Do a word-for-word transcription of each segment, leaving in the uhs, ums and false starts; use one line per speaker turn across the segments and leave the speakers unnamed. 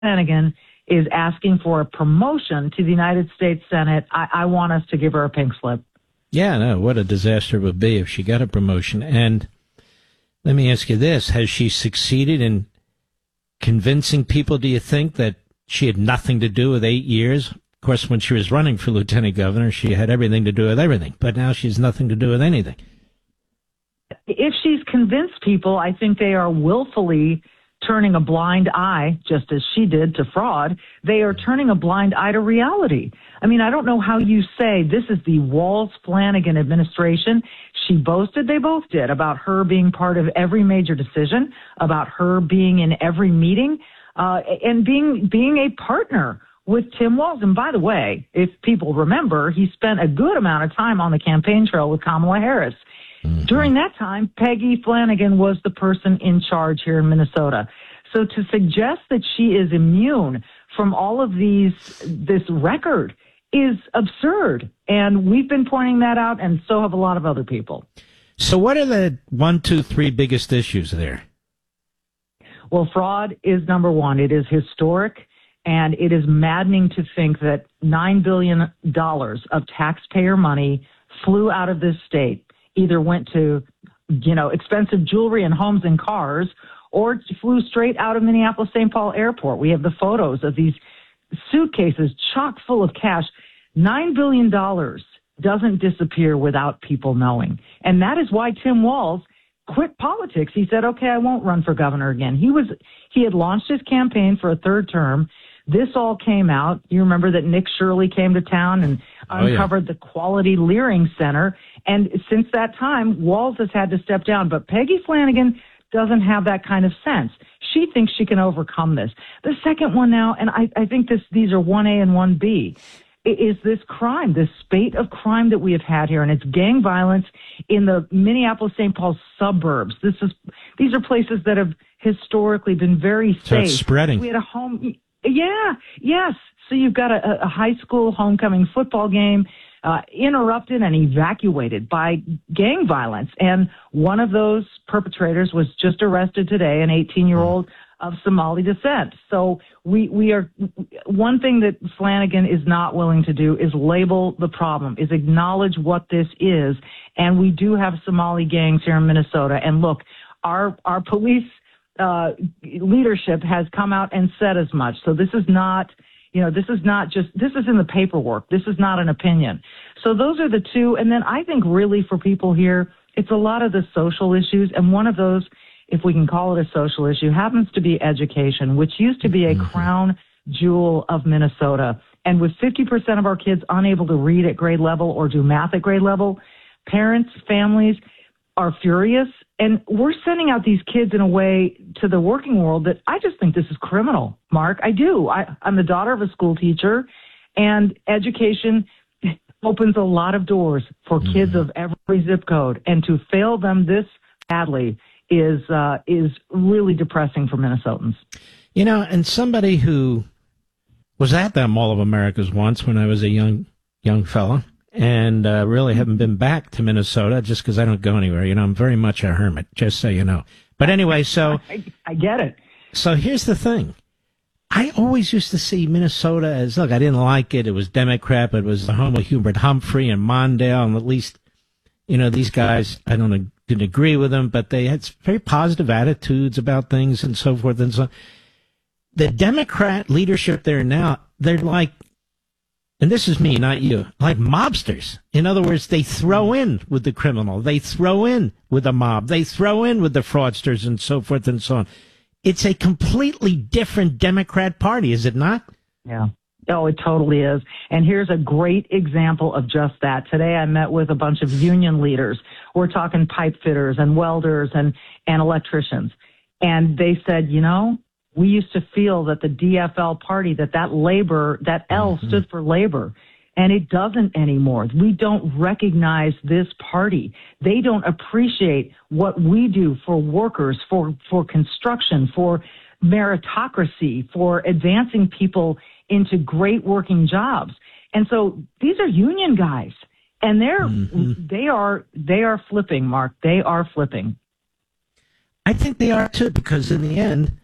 Flanagan is asking for a promotion to the United States Senate, I, I want us to give her a pink slip.
Yeah, no, what a disaster it would be if she got a promotion. And let me ask you this. Has she succeeded in convincing people, do you think, that she had nothing to do with eight years? Of course, when she was running for lieutenant governor, she had everything to do with everything. But now she's nothing to do with anything.
If she's convinced people, I think they are willfully turning a blind eye, just as she did to fraud. They are turning a blind eye to reality. I mean, I don't know how you say this is the Walz-Flanagan administration. She boasted, they both did, about her being part of every major decision, about her being in every meeting, uh, and being being a partner with Tim Walz. And by the way, if people remember, he spent a good amount of time on the campaign trail with Kamala Harris. Mm-hmm. During that time, Peggy Flanagan was the person in charge here in Minnesota. So to suggest that she is immune from all of these, this record is absurd. And we've been pointing that out, and so have a lot of other people.
So what are the one, two, three biggest issues there?
Well, fraud is number one. It is historic, and it is maddening to think that nine billion dollars of taxpayer money flew out of this state, either went to, you know, expensive jewelry and homes and cars, or flew straight out of Minneapolis-Saint Paul Airport. We have the photos of these suitcases chock full of cash. nine billion dollars doesn't disappear without people knowing. And that is why Tim Walz quit politics. He said, okay, I won't run for governor again. He was, he had launched his campaign for a third term. This all came out. You remember that Nick Shirley came to town and
oh,
uncovered
yeah.
the Quality Leering Center. And since that time, Walz has had to step down. But Peggy Flanagan doesn't have that kind of sense. She thinks she can overcome this. The second one now, and I, I think this, these are one A and one B, is this crime, this spate of crime that we have had here, and it's gang violence in the Minneapolis-Saint Paul suburbs. This is, these are places that have historically been very safe.
So it's spreading.
We had a home, yeah, yes. So you've got a, a high school homecoming football game uh, interrupted and evacuated by gang violence, and one of those perpetrators was just arrested today, an eighteen-year-old of Somali descent. So we, we are, one thing that Flanagan is not willing to do is label the problem, is acknowledge what this is. And we do have Somali gangs here in Minnesota. And look, our, our police, uh, leadership has come out and said as much. So this is not, you know, this is not just, this is in the paperwork. This is not an opinion. So those are the two. And then I think really for people here, it's a lot of the social issues. And one of those, if we can call it a social issue, happens to be education, which used to be a mm-hmm. crown jewel of Minnesota. And with fifty percent of our kids unable to read at grade level or do math at grade level, parents, families are furious. And we're sending out these kids in a way to the working world that I just think this is criminal, Mark. I do. I, I'm the daughter of a school teacher, and education opens a lot of doors for mm-hmm. kids of every zip code. And to fail them this badly is uh, is really depressing for Minnesotans.
You know, and somebody who was at that Mall of Americas once when I was a young young fella, and uh, really haven't been back to Minnesota just because I don't go anywhere. You know, I'm very much a hermit, just so you know. But anyway, so...
I, I get it.
So here's the thing. I always used to see Minnesota as, look, I didn't like it. It was Democrat, but it was the home of Hubert Humphrey and Mondale, and at least, you know, these guys, I don't know, didn't agree with them, but they had very positive attitudes about things and so forth and so on. The Democrat leadership there now, they're like, and this is me, not you, like mobsters. In other words, they throw in with the criminal. They throw in with the mob. They throw in with the fraudsters and so forth and so on. It's a completely different Democrat Party, is it not?
Yeah. Oh, it totally is. And here's a great example of just that. Today I met with a bunch of union leaders. We're talking pipe fitters and welders and, and electricians. And they said, you know, we used to feel that the D F L party, that that labor, that L mm-hmm. stood for labor. And it doesn't anymore. We don't recognize this party. They don't appreciate what we do for workers, for, for construction, for meritocracy, for advancing people into great working jobs. And so these are union guys, and they're, mm-hmm. they are, they are flipping, Mark. They are flipping.
I think they are too, because in the end,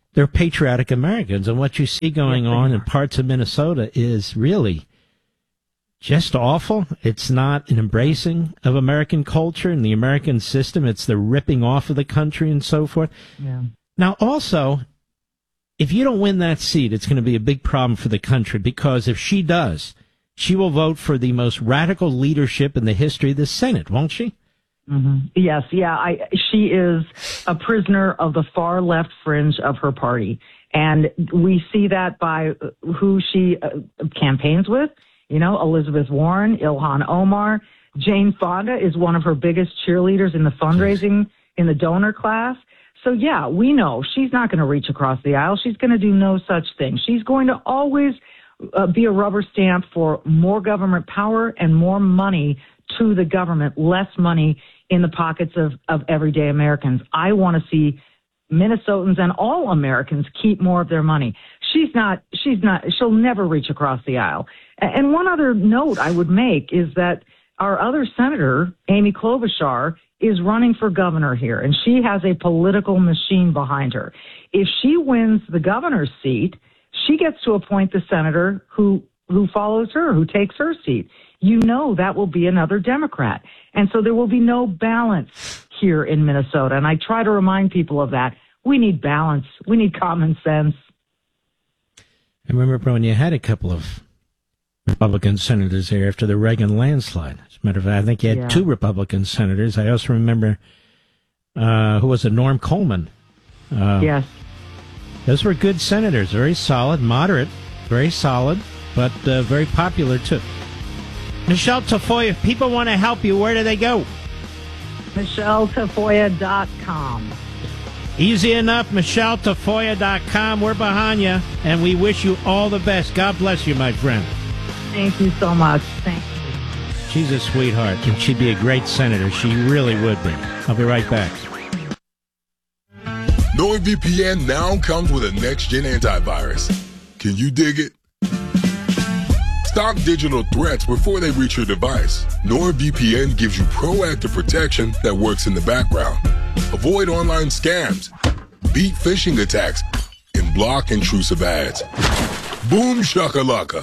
they're patriotic Americans. And what you see going
yes,
on in parts of Minnesota is really just awful. It's not an embracing of American culture and the American system. It's the ripping off of the country and so forth.
Yeah.
Now, also, if you don't win that seat, it's going to be a big problem for the country, because if she does, she will vote for the most radical leadership in the history of the Senate, won't she?
Mm-hmm. Yes, yeah. I, she is a prisoner of the far left fringe of her party. And we see that by who she uh, campaigns with. You know, Elizabeth Warren, Ilhan Omar. Jane Fonda is one of her biggest cheerleaders in the fundraising, in the donor class. So, yeah, we know she's not going to reach across the aisle. She's going to do no such thing. She's going to always uh, be a rubber stamp for more government power and more money to the government, less money in the pockets of, of everyday Americans. I want to see Minnesotans and all Americans keep more of their money. She's not, she's not, she'll never reach across the aisle. And one other note I would make is that our other senator, Amy Klobuchar, is running for governor here, and she has a political machine behind her. If she wins the governor's seat, she gets to appoint the senator who, who follows her, who takes her seat. You know that will be another Democrat. And so there will be no balance here in Minnesota. And I try to remind people of that. We need balance. We need common sense.
I remember when you had a couple of Republican senators there after the Reagan landslide. As a matter of fact, I think you had
yeah.
two Republican senators. I also remember, uh, who was it, Norm Coleman. Uh,
yes.
Those were good senators, very solid, moderate, very solid, but uh, very popular, too. Michelle Tafoya, if people want to help you, where do they go?
Michelle Tafoya dot com.
Easy enough, Michelle Tafoya dot com. We're behind you, and we wish you all the best. God bless you, my friend.
Thank you so much. Thank you.
She's a sweetheart, and she'd be a great senator. She really would be. I'll be right back.
NordVPN now comes with a next-gen antivirus. Can you dig it? Stop digital threats before they reach your device. NordVPN gives you proactive protection that works in the background. Avoid online scams, beat phishing attacks, and block intrusive ads. Boom shakalaka.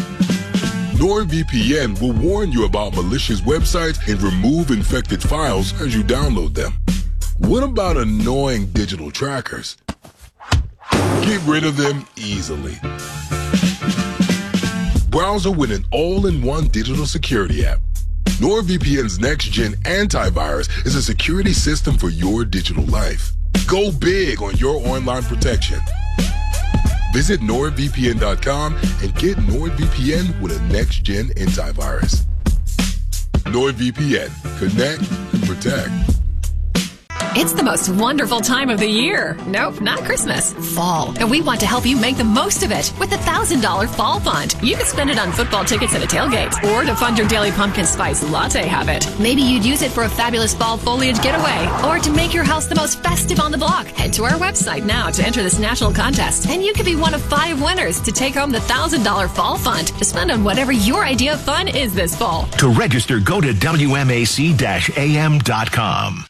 NordVPN will warn you about malicious websites and remove infected files as you download them. What about annoying digital trackers? Get rid of them easily. Browser with an all-in-one digital security app. NordVPN's next-gen antivirus is a security system for your digital life. Go big on your online protection. Visit Nord V P N dot com and get NordVPN with a next-gen antivirus. NordVPN. Connect and protect.
It's the most wonderful time of the year. Nope, not Christmas. Fall. And we want to help you make the most of it with the one thousand dollars Fall Fund. You could spend it on football tickets at a tailgate or to fund your daily pumpkin spice latte habit. Maybe you'd use it for a fabulous fall foliage getaway or to make your house the most festive on the block. Head to our website now to enter this national contest, and you could be one of five winners to take home the one thousand dollars Fall Fund to spend on whatever your idea of fun is this fall.
To register, go to W M A C A M dot com.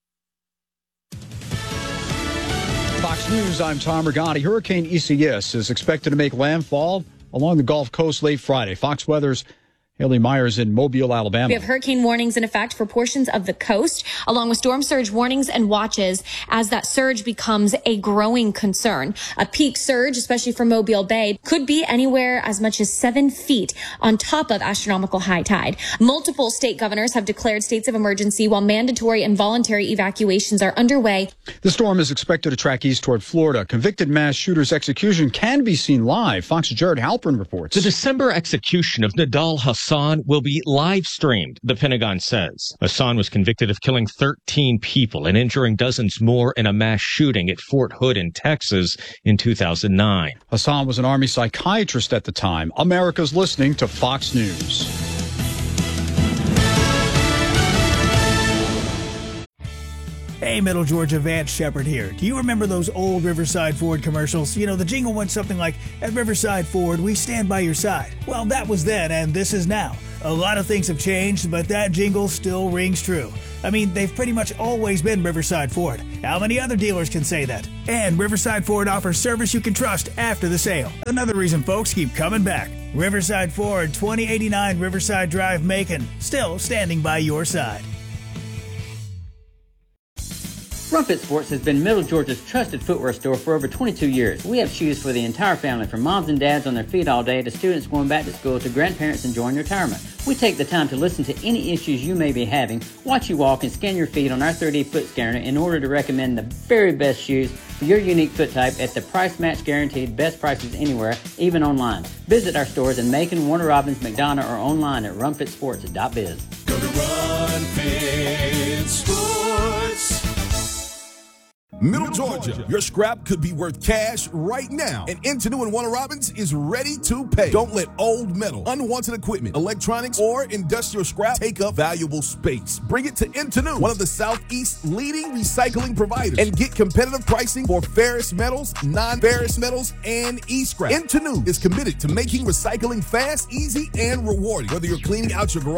Fox News, I'm Tom Rigotti. Hurricane Isaias is expected to make landfall along the Gulf Coast late Friday. Fox Weather's Haley Myers in Mobile, Alabama.
We have hurricane warnings in effect for portions of the coast, along with storm surge warnings and watches as that surge becomes a growing concern. A peak surge, especially for Mobile Bay, could be anywhere as much as seven feet on top of astronomical high tide. Multiple state governors have declared states of emergency while mandatory and voluntary evacuations are underway.
The storm is expected to track east toward Florida. Convicted mass shooter's execution can be seen live. Fox's Jared Halpern reports.
The December execution of Nidal Hasan will be live streamed, the Pentagon says. Hasan was convicted of killing thirteen people and injuring dozens more in a mass shooting at Fort Hood in Texas in two thousand nine.
Hasan was an Army psychiatrist at the time. America's listening to Fox News.
Hey, Middle Georgia, Vance Shepard here. Do you remember those old Riverside Ford commercials? You know, the jingle went something like, "At Riverside Ford, we stand by your side." Well, that was then, and this is now. A lot of things have changed, but that jingle still rings true. I mean, they've pretty much always been Riverside Ford. How many other dealers can say that? And Riverside Ford offers service you can trust after the sale. Another reason folks keep coming back. Riverside Ford, twenty eighty-nine Riverside Drive, Macon. Still standing by your side.
Rumpet Sports has been Middle Georgia's trusted footwear store for over twenty-two years. We have shoes for the entire family, from moms and dads on their feet all day to students going back to school to grandparents enjoying retirement. We take the time to listen to any issues you may be having, watch you walk, and scan your feet on our thirty foot scanner in order to recommend the very best shoes for your unique foot type at the price match guaranteed best prices anywhere, even online. Visit our stores in Macon, Warner Robins, McDonough, or online at rumpet sports dot biz.
Go to Rumpet Sports. Middle Georgia, your scrap could be worth cash right now, and Intenu and Warner Robins is ready to pay. Don't let old metal, unwanted equipment, electronics, or industrial scrap take up valuable space. Bring it to Intenu, one of the Southeast's leading recycling providers, and get competitive pricing for ferrous metals, non-ferrous metals, and e-scrap. Intenu is committed to making recycling fast, easy, and rewarding. Whether you're cleaning out your garage